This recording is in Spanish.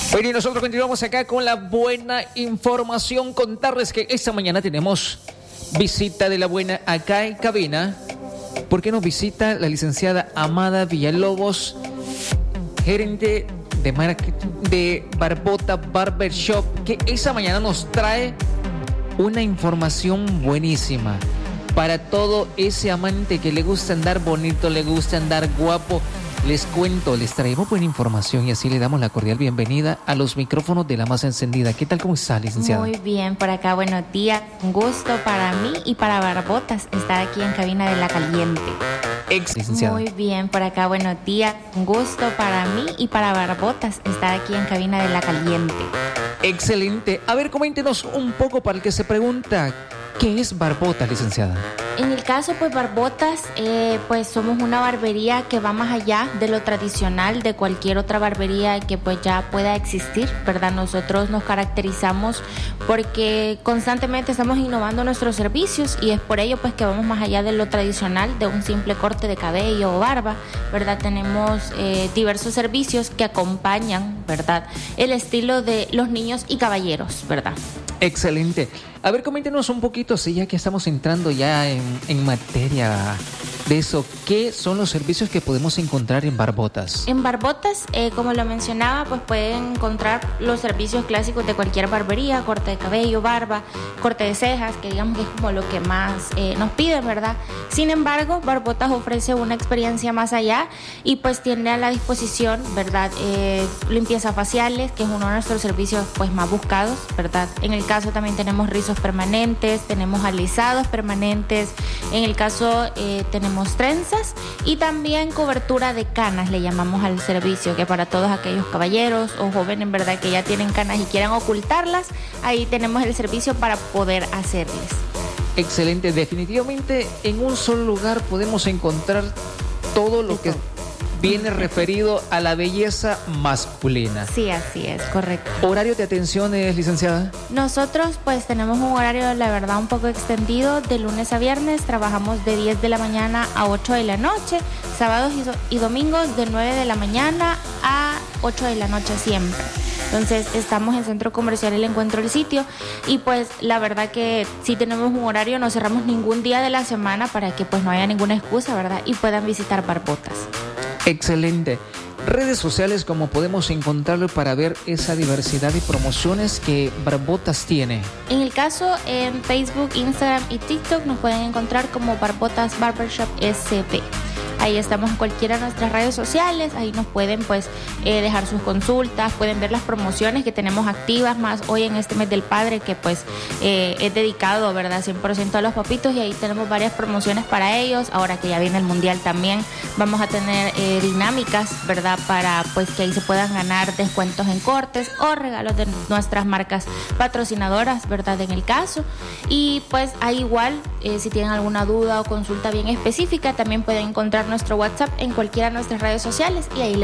Bueno, y nosotros continuamos acá con la buena información. Contarles que esta mañana tenemos visita de la buena acá en cabina. ¿Por qué nos visita la licenciada Amada Villalobos, gerente de marketing de Barbota Barbershop, que esa mañana nos trae una información buenísima para todo ese amante que le gusta andar bonito, le gusta andar guapo? Les cuento, les traemos buena información y así le damos la cordial bienvenida a los micrófonos de La Más Encendida. ¿Qué tal? ¿Cómo está, licenciada? Muy bien, por acá, buenos días. Un gusto para mí y para Barbotas estar aquí en cabina de La Caliente. Licenciada. Muy bien, por acá, buenos días. Un gusto para mí y para Barbotas estar aquí en cabina de La Caliente. Excelente. A ver, coméntenos un poco para el que se pregunta, ¿qué es Barbotas, licenciada? En el caso, pues Barbotas, pues somos una barbería que va más allá de lo tradicional de cualquier otra barbería que pues ya pueda existir, ¿verdad? Nosotros nos caracterizamos porque constantemente estamos innovando nuestros servicios y es por ello pues que vamos más allá de lo tradicional de un simple corte de cabello o barba, ¿verdad? Tenemos diversos servicios que acompañan, ¿verdad?, el estilo de los niños y caballeros, ¿verdad? Excelente. A ver, coméntenos un poquito, sí, ya que estamos entrando ya en materia de eso. ¿Qué son los servicios que podemos encontrar en Barbotas? En Barbotas, como lo mencionaba, pues pueden encontrar los servicios clásicos de cualquier barbería: corte de cabello, barba, corte de cejas, que digamos que es como lo que más nos piden, ¿verdad? Sin embargo, Barbotas ofrece una experiencia más allá y pues tiene a la disposición, ¿verdad?, limpieza faciales, que es uno de nuestros servicios pues más buscados, ¿verdad? En el caso también tenemos rizos permanentes, tenemos alisados permanentes, en el caso tenemos trenzas y también cobertura de canas, le llamamos al servicio, que para todos aquellos caballeros o jóvenes, ¿verdad?, que ya tienen canas y quieran ocultarlas, ahí tenemos el servicio para poder hacerles. Excelente. Definitivamente en un solo lugar podemos encontrar todo lo que viene referido a la belleza masculina. Sí, así es, correcto. ¿Horario de atención, licenciada? Nosotros pues tenemos un horario, la verdad, un poco extendido. De lunes a viernes trabajamos de 10 de la mañana a 8 de la noche, sábados y domingos de 9 de la mañana a 8 de la noche siempre. Entonces estamos en Centro Comercial El Encuentro, el sitio, y pues la verdad que sí tenemos un horario, no cerramos ningún día de la semana para que pues no haya ninguna excusa, ¿verdad?, y puedan visitar Barbotas. Excelente. Redes sociales, ¿cómo podemos encontrarlo para ver esa diversidad de promociones que Barbotas tiene? En el caso, en Facebook, Instagram y TikTok nos pueden encontrar como Barbotas Barbershop SP. Ahí estamos en cualquiera de nuestras redes sociales, ahí nos pueden pues dejar sus consultas, pueden ver las promociones que tenemos activas, más hoy en este mes del padre que pues es dedicado, ¿verdad?, 100% a los papitos, y ahí tenemos varias promociones para ellos. Ahora que ya viene el mundial también vamos a tener dinámicas, ¿verdad?, para pues que ahí se puedan ganar descuentos en cortes o regalos de nuestras marcas patrocinadoras, ¿verdad?, en el caso. Y pues ahí igual, si tienen alguna duda o consulta bien específica, también pueden encontrar nuestro WhatsApp en cualquiera de nuestras redes sociales y ahí